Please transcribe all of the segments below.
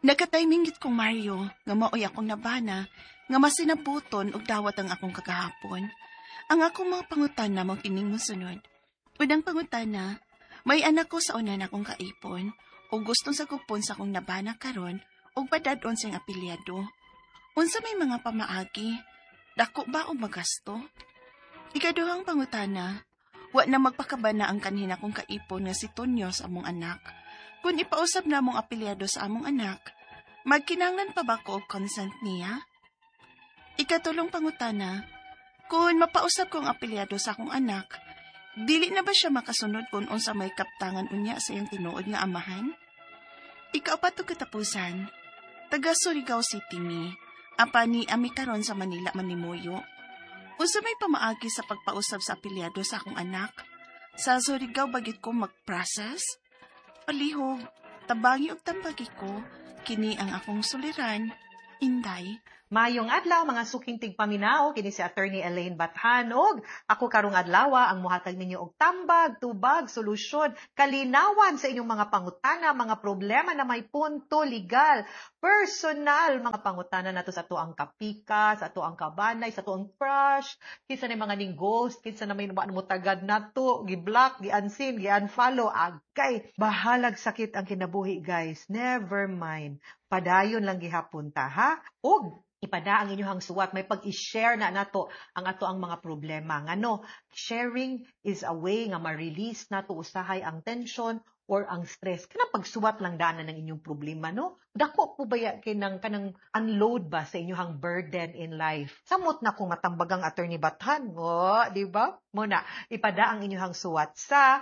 Nakatiming gid kong Mario, nga maoy akong nabana, nga masinabuton og dawat ang akong kagahapon. Ang akong mga pangutana mo kining mosunod. Unang pangutana, may anak ko sa una na akong kaipon, o gustong sagupon sa akong nabana karon og padadon siyang apelyado. Unsa may mga pamaagi, dako ba o magasto? Ikaduhang pangutana, wa na magpakabana ang kanhina kong kaipon nga si Tonyo sa among anak. Kung ipausab na among apelyado sa among anak, magkinanglan pa ba ko og consent niya? Ikatulong pangutana, kung mapausab ko ang apelyado sa akong anak, dili na ba siya makasunod kung unsa may kaptangan unya sa iyang tinuod nga amahan? Ikaapat ug katapusan, taga Surigao City mi, apani ami karon sa Manila manimuyo. Unsa may pamaagi sa pagpausab sa apelyado sa akong anak? Sa Surigao bagid ko mag-process? Palihog, tabangi og tambagi ko, kini ang akong suliran, Inday. Mayong adlaw mga suking tigpaminaw kini si Attorney Elaine Bathanog. Ako karong adlaw ang muhatag ninyo og tambag, tubag, solusyon, kalinawan sa inyong mga pangutana, mga problema na may punto legal, personal, mga pangutana nato sa ato ang kapika, sa ato ang kabanay, sa ato ang crush, kinsa na mga ning ghost, kinsa na may mutagad nato, gi-block, gi-unseen, gi-unfollow, agay bahalag sakit ang kinabuhi guys. Never mind. Padayon lang gihapon ta ha. Og ipada ang inyong suwat, may pag-i-share na nato ang ato ang mga problema. Ngano, sharing is a way nga ma-release nato usahay ang tension or ang stress. Kana pagsuwat lang daanan ng inyong problema, no? Dako po ba kanang unload ba sa inyong burden in life? Samot na kung matambagang Attorney Bathan, di ba? Muna, ipada ang inyong suwat sa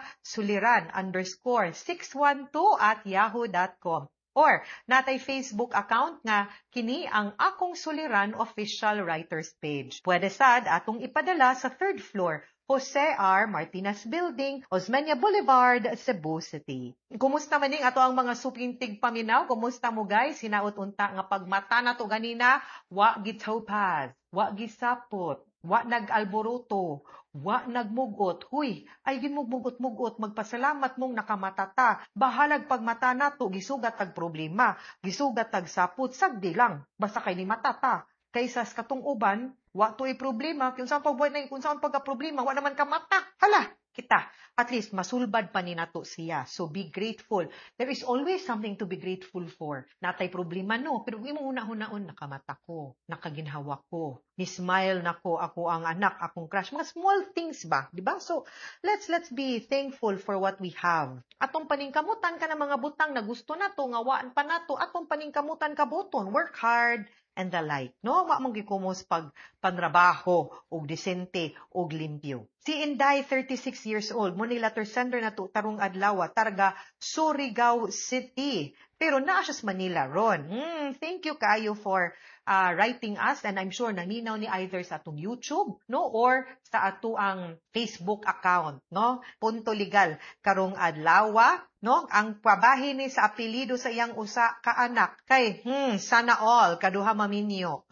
suliran_612@yahoo.com. Or, natay Facebook account nga, kini ang Akong Suliran Official Writers Page. Pwede sad atong ipadala sa 3rd floor, Jose R. Martinez Building, Osmeña Boulevard, Cebu City. Kumusta man ning ato ang mga supintig paminaw? Kumusta mo guys? Hinaot unta nga pagmata na to ganina, wa gitopaz, wa gisapot, wa nag-alboruto, wa nagmugot. Huy, ay ginmugmugot-mugot, magpasalamat mong nakamatata. Bahalag pagmata na to, gisugat tag problema, gisugat tag sapot, sagdi lang, basta kay ni matata. Kaysa sa katong uban, wa to'y problema, kung saan pagbuhay na kung saan pagka-problema, wa naman ka mata. Hala, kita, at least masulbad pa ni nato siya. So be grateful. There is always something to be grateful for. Natay problema no, pero imo una-hunaon nakamata ko, nakaginhawa ko, ni-smile nako, ako ang anak, akong crush, mga small things ba, di ba? So let's be thankful for what we have. Atong paningkamutan ka ng mga butang na gusto nato, nga waan pa nato, atong paningkamutan ka buton, work hard and the like, no? Wa mong gikumos pag panrabaho og disente og limpyo. Si Inday, 36 years old, mo ni letter sender na to tarong adlaw, targa Surigao City. Pero naa siya sa Manila ron. Thank you kayo for writing us, and I'm sure naninaw ni either sa atong YouTube, no, or sa ato ang Facebook account, no. Punto legal karong adlaw, no, ang pabahin ni sa apelyido sa iyang usa ka anak kay sana all kaduha maminyo.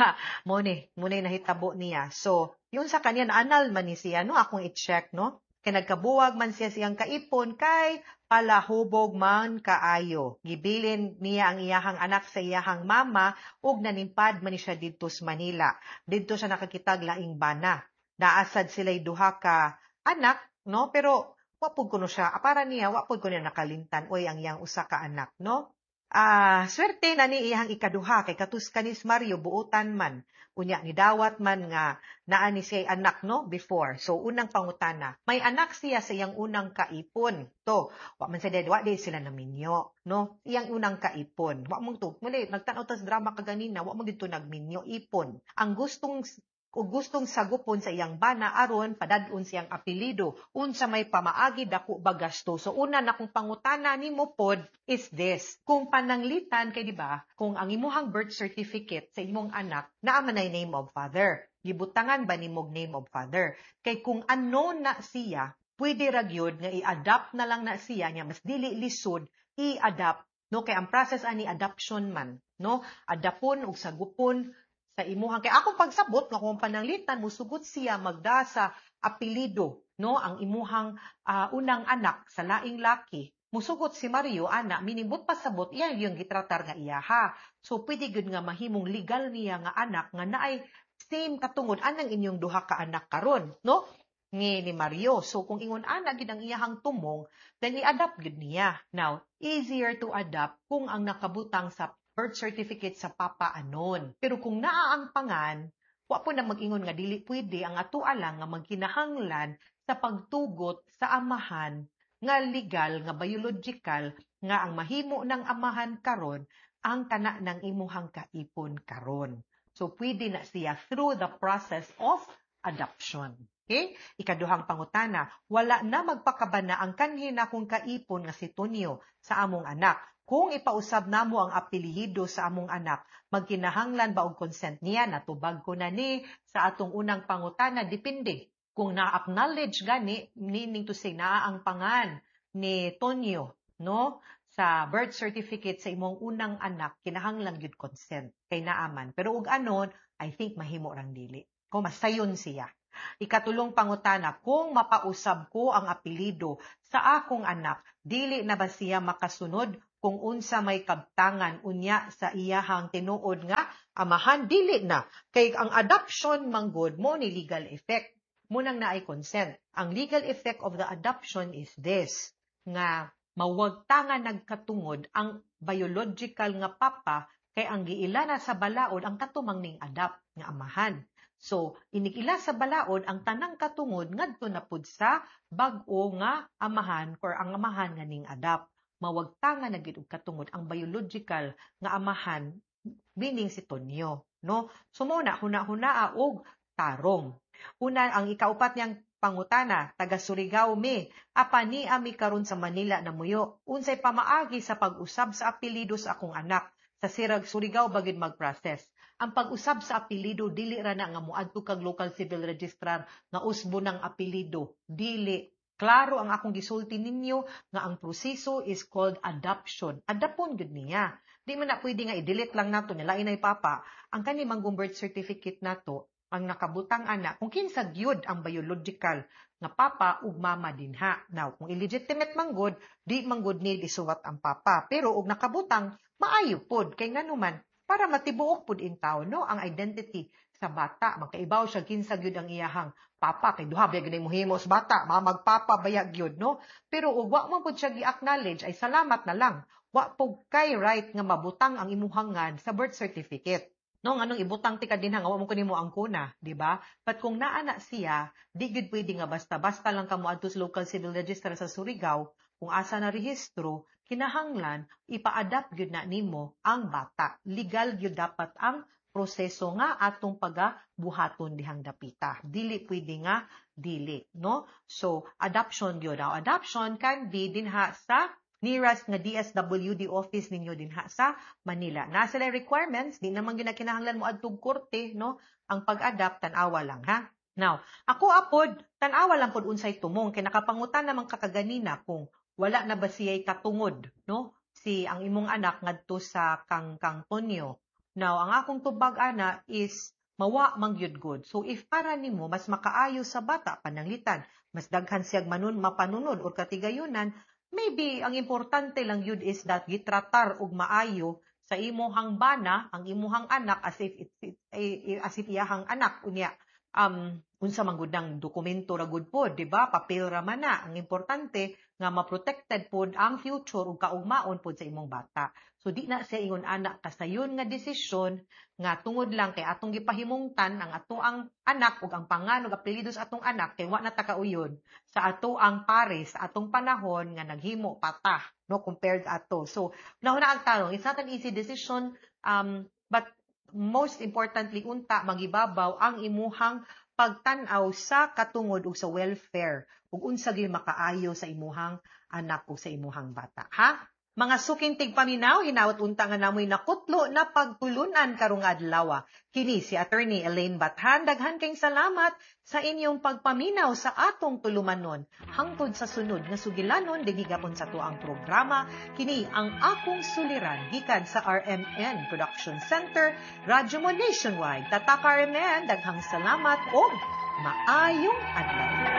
Mo ni nahitabo niya. So yun sa kanya naanal man ni siya, no, akong i-check, no. Kay nagkabuwag man siya siyang kaipon kay palahubog man kaayo. Gibilin niya ang iyahang anak sa iyahang mama ug nanimpad man siya didto sa Manila. Didto siya nakakitag laing bana. Naasad sila'y duha ka anak, no, pero wapod kuno siya. Para niya wapod kuno nakalimtan oy ang iyang usa ka anak, no. Swerte na ni iyang ikaduha kay katus kanis Mario buutan man. Unya ni dawat man nga naa ni siya anak, no, before. So unang pangutana, may anak siya sa iyang unang kaipon. To, wa man sa wa di sila naminyo, no. Iyang unang kaipon. Wa mong to, muli nagtan-aw tas drama kaganina, wa mo dito nagminyo ipon. Ang gustong sagupon sa iyang bana aron padadun siyang apelyido unsa may pamaagi dako ba gasto. So una na kung pangutana nimo pod is this, kung pananglitan kay di ba, kung ang imuhang birth certificate sa imong anak naa man ay name of father, gibutangan ba nimog name of father, kay kung unknown na siya pwede ra gyud nga i-adapt na lang na siya nya mas dili lisod i-adapt, no, kay ang process ani adoption man, no, adapon ug sagupon sa imuhang kay akong pagsabot nga kung pananglitan musugot siya magda sa apelyido, no, ang imuhang unang anak sa laing laki musugot si Mario ana minibot pasabot iya yung gitratar nga iyaha. So pwede gyud nga mahimong legal niya nga anak nga naay same katungod anang inyong duha ka anak karon, no? Ni Mario. So kung ingon ana gid ang iyahang tumong, then i-adapt gid niya. Now, easier to adapt kung ang nakabutang sa birth certificate sa papa anon. Pero kung naa ang pangan, wa po na mag-ingon nga dili pwede ang atoa lang nga magkinahanglan sa pagtugot sa amahan nga legal, nga biological, nga ang mahimo ng amahan karon ang kana ng imuhang kaipon karon. So pwede na siya through the process of adoption. Okay? Ikaduhang pangutana, wala na magpakabana ang kanhi na kung kaipon nga si Tonyo sa among anak. Kung ipausab namo ang apelyido sa among anak, magkinahanglan ba og consent niya natubag ko na ni sa atong unang pangutana depende. Kung na-acknowledge gani meaning to say naa ang pangan ni Tonyo, no? Sa birth certificate sa imong unang anak, kinahanglan gyud consent kay naaman. Pero ug anon, I think mahimo rang dili. Kung masayon siya. Ikatulong pangutana, kung mapausab ko ang apelyido sa akong anak, dili na ba siya makasunod kung unsa may kabtangan unya sa iyahang tinuod nga amahan? Dili na. Kay ang adoption manggod mo ni legal effect. Munang naay consent. Ang legal effect of the adoption is this, nga mawagtangan nagkatungod ang biological nga papa kay ang giila na sa balaod ang katumang ning adopt nga amahan. So, inigila sa balaod ang tanang katungod ngadto na pud sa bag-o nga amahan or ang amahan nga ning adopt. Mawagtangan na gid og katungod ang biological nga amahan meaning si Tonyo, no? So muna huna-hunaa og tarong. Una, ang ikaupat niyang pangutana, taga Surigao mi, apani ami karon sa Manila na muyo. Unsay pamaagi sa pag-usab sa apelyido sa akong anak sa Sirag Surigao bagid mag-process. Ang pag-usab sa apelyido dili ra na nga moadto kag local civil registrar nga usbo ng apelyido. Dili. Klaro ang akong gisulti ninyo nga ang proseso is called adoption. Adapon gud niya. Di man na pwede nga i-delete lang nato niya lain ay papa. Ang kani manggong birth certificate nato ang nakabutang anak, kung kinsa gyud ang biological nga papa ug mama dinha. Now, kung illegitimate manggod, di manggod need isuwat ang papa. Pero ug nakabutang, maayo pod kay nganuman para matibuok pod in taon no ang identity sa bata. Makaibaw siya kinsa gyud ang iyahang papa kay duha gyud mo himos bata, magpapa baya gyud no. Pero ug wa man pod siya gi-acknowledge ay salamat na lang. Wa pod kay right nga mabutang ang imuhangad sa birth certificate. No, anong ibutang ti ka dinha nga wa mo kunimo ang kuna, di ba? But kung naa na siya, di gid pwede nga basta-basta lang kamo adto sa local civil register sa Surigao, kung asa na rehistro, kinahanglan ipa-adapt gyud na nimo ang bata. Legal gyud dapat ang proseso nga atong pagabuhaton dihang dapita. Dili pwede nga dili, no? So, adoption gyud. Now, adoption can be dinha sa nearest nga DSWD office ninyo dinha sa Manila. Na sila requirements, di naman ginakinahanglan mo adtog korte, no? Ang pag-adapt, tanawa lang, ha? Now, ako apod, tanawa lang pod unsay tumong, kay nakapangutan naman kakaganina kung wala na ba siya'y katungod, no? Si ang imong anak ngadto sa Kang Tonyo. Now, ang akong tubag ana is mawa mangyud good. So, if para nimo mas makaayo sa bata pananglitan, mas daghan siyag mapanunod or katigayunan, maybe ang importante lang yun is that gitratar og maayo sa imuhang bana, ang imuhang anak as if iyahang anak unya. Unsa man gud ang dokumento ra gud pod, di ba? Papel ra man na. Ang importante nga ma-protected pod ang future ug kaugmaon pod sa imong bata. So di na siya ingon anak kasayon nga desisyon nga tungod lang kay atong gipahimungtan ang atoang anak ug ang pangan ug apelyido sa atong anak kay wa na ta kauyon sa atoang pares sa atong panahon nga naghimo patah no compared ato. So nahuna ang tanong, it's not an easy decision but most importantly unta magibabaw ang imuhang pagtan-aw sa katungod ug sa welfare ug unsa gyud makaayo sa imuhang anak ug sa imuhang bata, ha? Mga suking tigpaminaw, hinawat unta nga namoy nakutlo na pagtulunan karong adlaw. Kini si Attorney Elaine Bathan, daghan kayong salamat sa inyong pagpaminaw sa atong tulumanon. Hangtod sa sunod nga sugilanon digigapon sa tuang programa, kini ang akong suliran gikan sa RMN Production Center, Radyo Mo Nationwide. Tatak RMN, daghang salamat o maayong adlaw.